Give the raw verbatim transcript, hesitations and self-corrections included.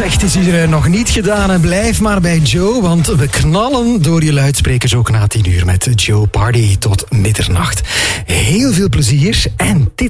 Zeg, het is hier nog niet gedaan en blijf maar bij Joe, want we knallen door je luidsprekers ook na tien uur met Joe Party tot middernacht. Heel veel plezier en dit